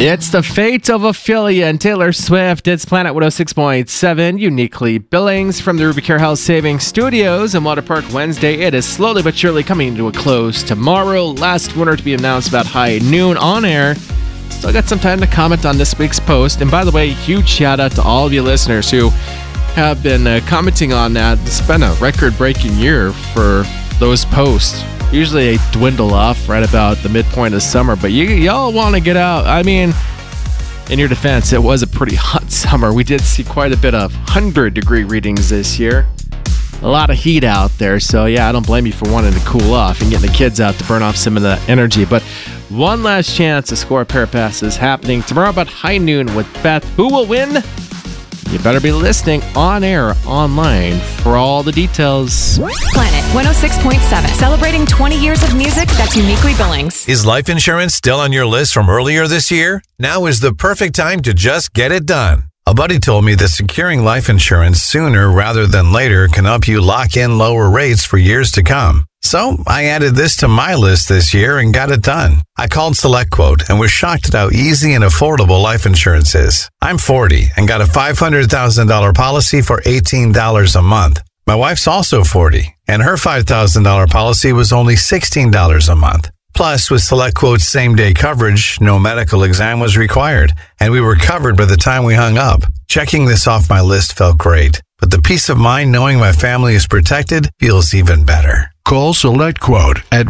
It's the fate of Ophelia and Taylor Swift. It's Planet 106.7, uniquely Billings from the Ruby Care Health Savings Studios in Water Park Wednesday. It is slowly but surely coming to a close tomorrow. Last winner to be announced about high noon on air. Still got some time to comment on this week's post. And by the way, huge shout out to all of you listeners who have been commenting on that. It's been a record-breaking year for those posts. Usually they dwindle off right about the midpoint of summer, but y'all want to get out. I mean, in your defense, it was a pretty hot summer. We did see quite a bit of 100-degree readings this year. A lot of heat out there, so yeah, I don't blame you for wanting to cool off and getting the kids out to burn off some of the energy. But one last chance to score a pair of passes happening tomorrow about high noon with Beth. Who will win? You better be listening on air, online, for all the details. Planet 106.7, celebrating 20 years of music that's uniquely Billings. Is life insurance still on your list from earlier this year? Now is the perfect time to just get it done. A buddy told me that securing life insurance sooner rather than later can help you lock in lower rates for years to come. So I added this to my list this year and got it done. I called SelectQuote and was shocked at how easy and affordable life insurance is. I'm 40 and got a $500,000 policy for $18 a month. My wife's also 40 and her $5,000 policy was only $16 a month. Plus, with SelectQuote's same-day coverage, no medical exam was required, and we were covered by the time we hung up. Checking this off my list felt great, but the peace of mind knowing my family is protected feels even better. Call SelectQuote at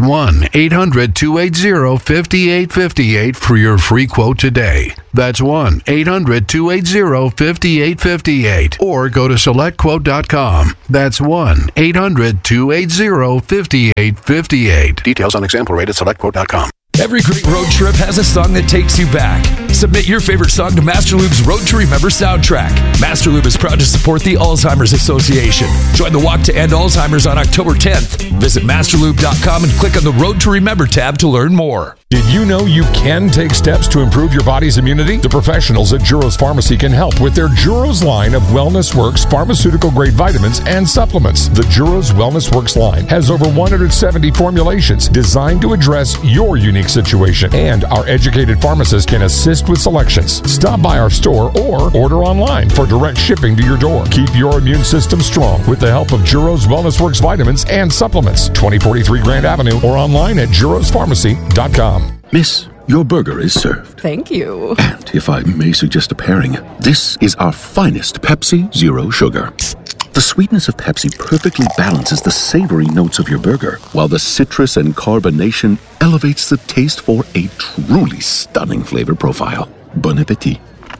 1-800-280-5858 for your free quote today. That's 1-800-280-5858. Or go to SelectQuote.com. That's 1-800-280-5858. Details on example rate at SelectQuote.com. Every great road trip has a song that takes you back. Submit your favorite song to Master Lube's Road to Remember soundtrack. Master Lube is proud to support the Alzheimer's Association. Join the Walk to End Alzheimer's on October 10th. Visit masterlube.com and click on the Road to Remember tab to learn more. Did you know you can take steps to improve your body's immunity? The professionals at Juros Pharmacy can help with their Juros line of Wellness Works pharmaceutical-grade vitamins and supplements. The Juros Wellness Works line has over 170 formulations designed to address your unique situation, and our educated pharmacists can assist with selections. Stop by our store or order online for direct shipping to your door. Keep your immune system strong with the help of Juros Wellness Works vitamins and supplements. 2043 Grand Avenue or online at jurospharmacy.com. Miss, your burger is served. Thank you. And if I may suggest a pairing, this is our finest Pepsi Zero Sugar. The sweetness of Pepsi perfectly balances the savory notes of your burger, while the citrus and carbonation elevates the taste for a truly stunning flavor profile. Bon appetit.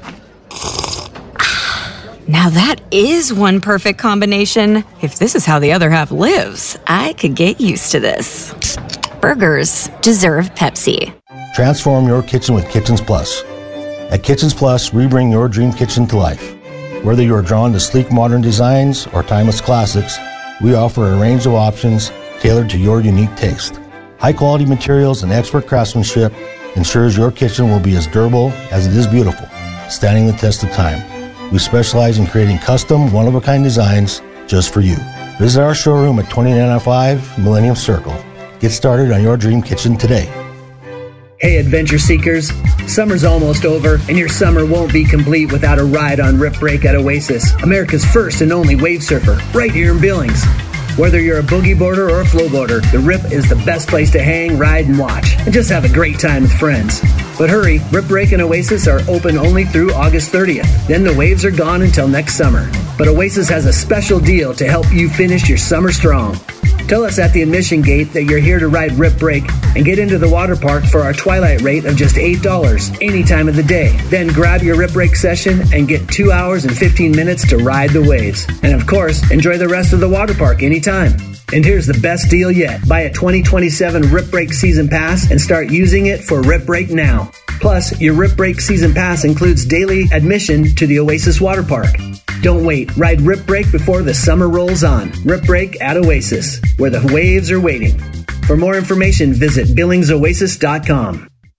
Now that is one perfect combination. If this is how the other half lives, I could get used to this. Burgers deserve Pepsi. Transform your kitchen with Kitchens Plus. At Kitchens Plus, we bring your dream kitchen to life. Whether you are drawn to sleek modern designs or timeless classics, we offer a range of options tailored to your unique taste. High-quality materials and expert craftsmanship ensures your kitchen will be as durable as it is beautiful, standing the test of time. We specialize in creating custom, one-of-a-kind designs just for you. Visit our showroom at 2905 Millennium Circle. Get started on your dream kitchen today. Hey adventure seekers, summer's almost over and your summer won't be complete without a ride on Rip Break at Oasis, America's first and only wave surfer, right here in Billings. Whether you're a boogie boarder or a flow boarder, the Rip is the best place to hang, ride, and watch, and just have a great time with friends. But hurry, Rip Break and Oasis are open only through August 30th. Then the waves are gone until next summer. But Oasis has a special deal to help you finish your summer strong. Tell us at the admission gate that you're here to ride Rip Break and get into the water park for our twilight rate of just $8 any time of the day. Then grab your Rip Break session and get 2 hours and 15 minutes to ride the waves. And of course, enjoy the rest of the water park anytime. And here's the best deal yet. Buy a 2027 Rip Break Season Pass and start using it for Rip Break now. Plus, your Rip Break Season Pass includes daily admission to the Oasis Water Park. Don't wait. Ride Rip Break before the summer rolls on. Rip Break at Oasis, where the waves are waiting. For more information, visit BillingsOasis.com.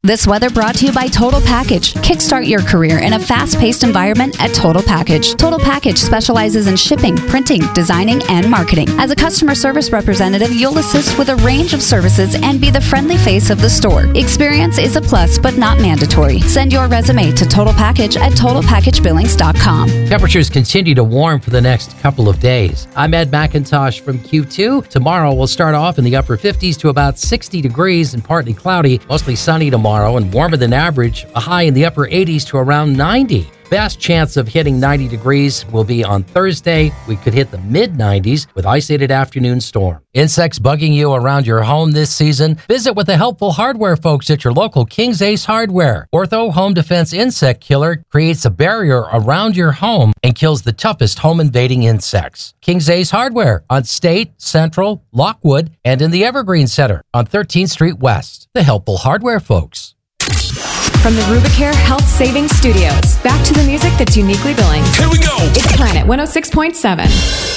This weather brought to you by Total Package. Kickstart your career in a fast-paced environment at Total Package. Total Package specializes in shipping, printing, designing, and marketing. As a customer service representative, you'll assist with a range of services and be the friendly face of the store. Experience is a plus, but not mandatory. Send your resume to Total Package at TotalPackageBillings.com. Temperatures continue to warm for the next couple of days. I'm Ed McIntosh from Q2. Tomorrow we'll start off in the upper 50s to about 60 degrees and partly cloudy, mostly sunny tomorrow and warmer than average, a high in the upper 80s to around 90. Best chance of hitting 90 degrees will be on Thursday. We could hit the mid-90s with isolated afternoon storm. Insects bugging you around your home this season? Visit with the helpful hardware folks at your local King's Ace Hardware. Ortho Home Defense Insect Killer creates a barrier around your home and kills the toughest home-invading insects. King's Ace Hardware on State, Central, Lockwood, and in the Evergreen Center on 13th Street West. The helpful hardware folks. From the Rubicare Health Savings Studios, back to the music that's uniquely Billings. Here we go. It's Planet 106.7.